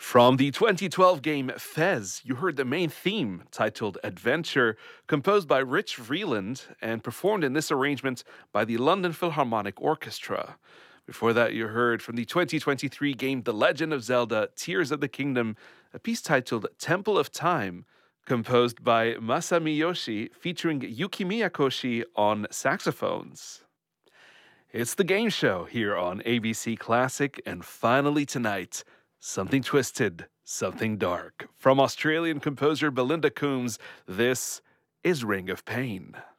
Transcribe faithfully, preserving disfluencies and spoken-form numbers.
From the twenty twelve game Fez, you heard the main theme, titled Adventure, composed by Rich Vreeland and performed in this arrangement by the London Philharmonic Orchestra. Before that, you heard from the twenty twenty-three game The Legend of Zelda Tears of the Kingdom, a piece titled Temple of Time, composed by Masamiyoshi, featuring Yuki Miyakoshi on saxophones. It's the game show here on A B C Classic, and finally tonight, something twisted, something dark. From Australian composer Belinda Coombs, this is Ring of Pain.